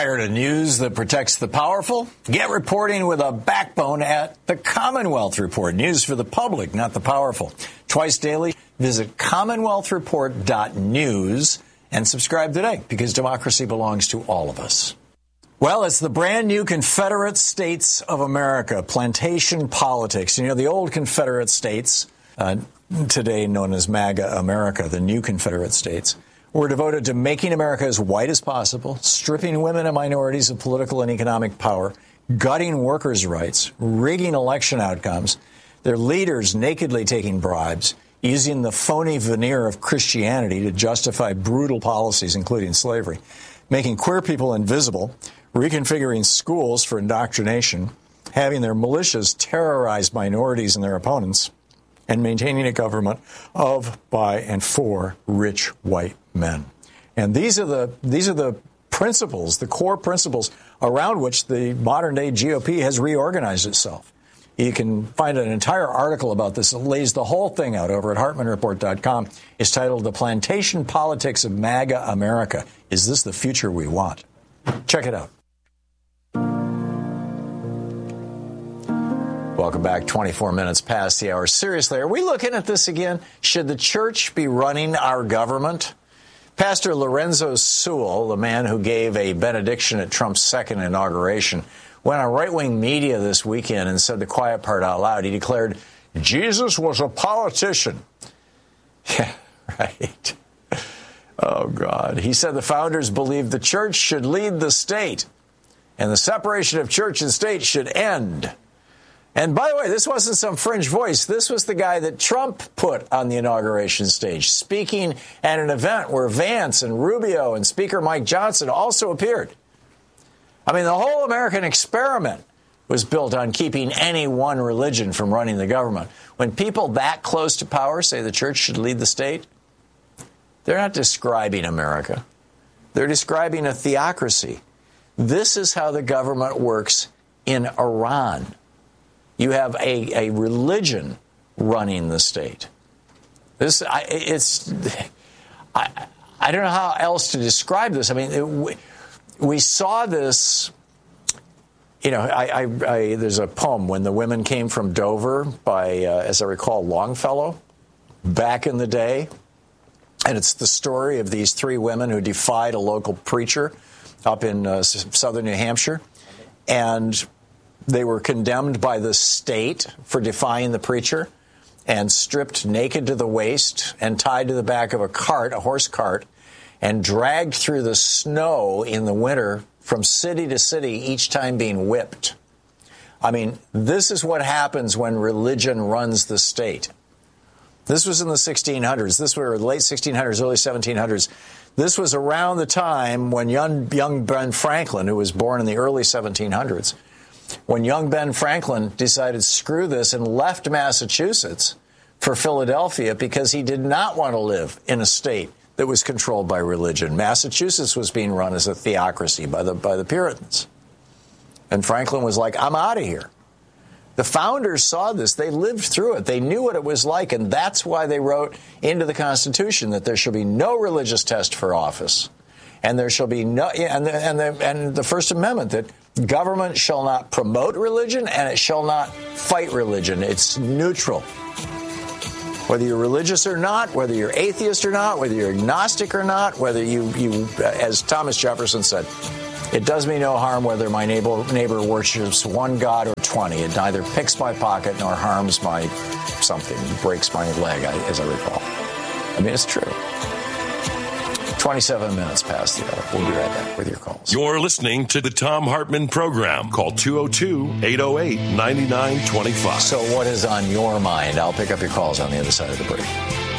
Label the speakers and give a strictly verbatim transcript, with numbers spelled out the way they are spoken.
Speaker 1: Tired of news that protects the powerful? Get reporting with a backbone at the Commonwealth Report. News for the public, not the powerful. Twice daily, visit commonwealth report dot news and subscribe today, because democracy belongs to all of us. Well, it's the brand new Confederate States of America, plantation politics. You know, the old Confederate States, uh, today known as MAGA America, the new Confederate States, were devoted to making America as white as possible, stripping women and minorities of political and economic power, gutting workers' rights, rigging election outcomes, their leaders nakedly taking bribes, using the phony veneer of Christianity to justify brutal policies, including slavery, making queer people invisible, reconfiguring schools for indoctrination, having their militias terrorize minorities and their opponents, and maintaining a government of, by, and for rich white men. And these are the these are the principles, the core principles around which the modern-day G O P has reorganized itself. You can find an entire article about this that lays the whole thing out over at Hartman Report dot com. It's titled "The Plantation Politics of MAGA America. Is this the future we want?" Check it out. Welcome back. twenty-four minutes past the hour. Seriously, are we looking at this again? Should the church be running our government? Pastor Lorenzo Sewell, the man who gave a benediction at Trump's second inauguration, went on right-wing media this weekend and said the quiet part out loud. He declared, Jesus was a politician. Yeah, right. Oh, God. He said the founders believed the church should lead the state, and the separation of church and state should end. And by the way, this wasn't some fringe voice. This was the guy that Trump put on the inauguration stage, speaking at an event where Vance and Rubio and Speaker Mike Johnson also appeared. I mean, the whole American experiment was built on keeping any one religion from running the government. When people that close to power say the church should lead the state, they're not describing America. They're describing a theocracy. This is how the government works in Iran. You have a, a religion running the state. This, I, it's, I, I don't know how else to describe this. I mean, it, we, we saw this, you know, I, I, I, there's a poem, When the Women Came from Dover, by, uh, as I recall, Longfellow, back in the day. And it's the story of these three women who defied a local preacher up in uh, southern New Hampshire. And they were condemned by the state for defying the preacher and stripped naked to the waist and tied to the back of a cart, a horse cart, and dragged through the snow in the winter from city to city, each time being whipped. I mean, this is what happens when religion runs the state. This was in the sixteen hundreds. This was late sixteen hundreds, early seventeen hundreds. This was around the time when young, young Ben Franklin, who was born in the early seventeen hundreds, when young Ben Franklin decided, screw this, and left Massachusetts for Philadelphia because he did not want to live in a state that was controlled by religion. Massachusetts was being run as a theocracy by the by the Puritans. And Franklin was like, I'm out of here. The founders saw this. They lived through it. They knew what it was like, and that's why they wrote into the Constitution that there shall be no religious test for office. And there shall be no, and the, and the, and the First Amendment that government shall not promote religion and it shall not fight religion. It's neutral. Whether you're religious or not, whether you're atheist or not, whether you're agnostic or not, whether you, you as Thomas Jefferson said, it does me no harm whether my neighbor, neighbor worships one God or twenty. It neither picks my pocket nor harms my something, breaks my leg, as I recall. I mean, it's true. twenty-seven minutes past the hour. We'll be right back with your calls.
Speaker 2: You're listening to the Thom Hartmann Program. Call two oh two, eight oh eight, nine nine two five.
Speaker 1: So what is on your mind? I'll pick up your calls on the other side of the break.